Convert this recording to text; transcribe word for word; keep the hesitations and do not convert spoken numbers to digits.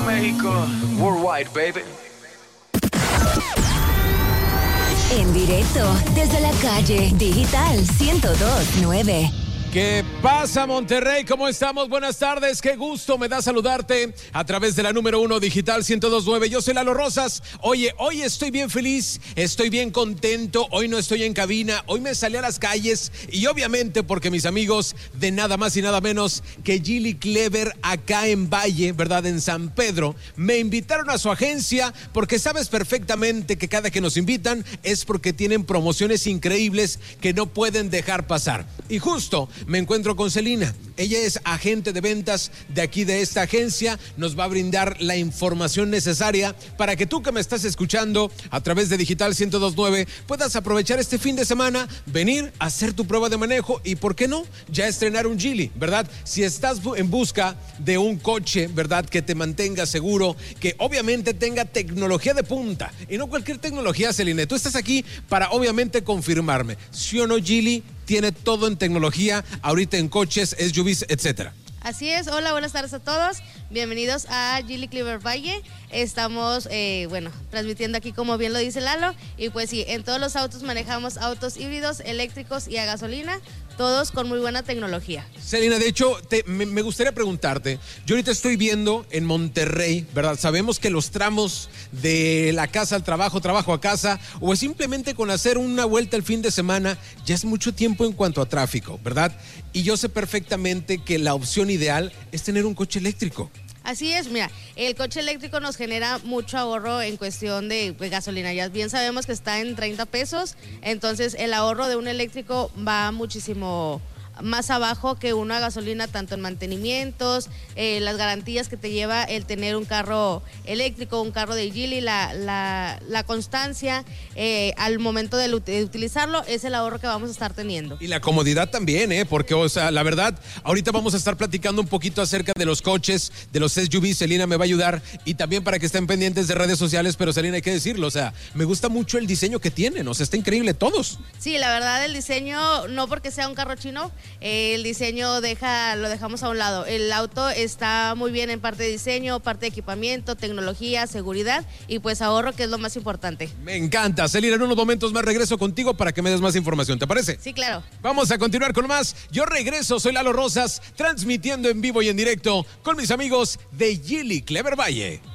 México, worldwide, baby. En directo desde la calle Digital ciento dos punto nueve. ¿Qué pasa, Monterrey? ¿Cómo estamos? Buenas tardes. Qué gusto me da saludarte a través de la número uno Digital ciento dos punto nueve. Yo soy Lalo Rosas. Oye, hoy estoy bien feliz, estoy bien contento. Hoy no estoy en cabina, hoy me salí a las calles y obviamente porque mis amigos de nada más y nada menos que Gilly Clever acá en Valle, ¿verdad? En San Pedro, me invitaron a su agencia porque sabes perfectamente que cada que nos invitan es porque tienen promociones increíbles que no pueden dejar pasar. Y justo me encuentro con Celina. Ella es agente de ventas de aquí de esta agencia. Nos va a brindar la información necesaria para que tú que me estás escuchando a través de Digital ciento dos punto nueve puedas aprovechar este fin de semana, venir a hacer tu prueba de manejo y, ¿por qué no?, ya estrenar un Gilly, ¿verdad? Si estás en busca de un coche, ¿verdad?, que te mantenga seguro, que obviamente tenga tecnología de punta y no cualquier tecnología, Celina. Tú estás aquí para obviamente confirmarme, ¿sí o no Gilly tiene todo en tecnología ahorita en coches, S U Vs, etcétera? Así es. Hola, buenas tardes a todos. Bienvenidos a Gilly Clever Valle. Estamos, eh, bueno, transmitiendo aquí como bien lo dice Lalo. Y pues sí, en todos los autos manejamos autos híbridos, eléctricos y a gasolina, todos con muy buena tecnología. Celina, de hecho, te, me, me gustaría preguntarte, yo ahorita estoy viendo en Monterrey, ¿verdad? Sabemos que los tramos de la casa al trabajo, trabajo a casa, o simplemente con hacer una vuelta el fin de semana, ya es mucho tiempo en cuanto a tráfico, ¿verdad? Y yo sé perfectamente que la opción ideal es tener un coche eléctrico. Así es, mira, el coche eléctrico nos genera mucho ahorro en cuestión de pues, gasolina. Ya bien sabemos que está en treinta pesos, entonces el ahorro de un eléctrico va muchísimo más abajo que una gasolina, tanto en mantenimientos, eh, las garantías que te lleva el tener un carro eléctrico, un carro de Gilly, la, la, la constancia eh, al momento de, de utilizarlo es el ahorro que vamos a estar teniendo. Y la comodidad también, ¿eh? Porque, o sea, la verdad, ahorita vamos a estar platicando un poquito acerca de los coches, de los S U Vs. Celina me va a ayudar y también para que estén pendientes de redes sociales, pero Celina, hay que decirlo, o sea, me gusta mucho el diseño que tienen, o sea, está increíble todos. Sí, la verdad, el diseño, no porque sea un carro chino, el diseño deja, lo dejamos a un lado. El auto está muy bien en parte de diseño, parte de equipamiento, tecnología, seguridad y pues ahorro, que es lo más importante. Me encanta. Celina, en unos momentos más regreso contigo para que me des más información, ¿te parece? Sí, claro. Vamos a continuar con más. Yo regreso, soy Lalo Rosas, transmitiendo en vivo y en directo con mis amigos de Gilly Clever Valle.